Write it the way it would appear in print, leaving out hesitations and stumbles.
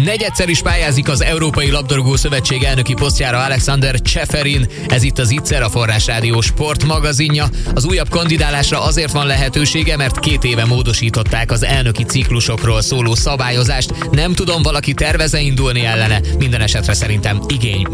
Negyedszer is pályázik az Európai Labdarúgó Szövetség elnöki posztjára Alexander Ceferin. Ez itt az Ittszer, a Forrás Rádió sportmagazinja. Az újabb kandidálásra azért van lehetősége, mert 2 éve módosították az elnöki ciklusokról szóló szabályozást. Nem tudom, valaki tervez-e indulni ellene? Minden esetre szerintem igény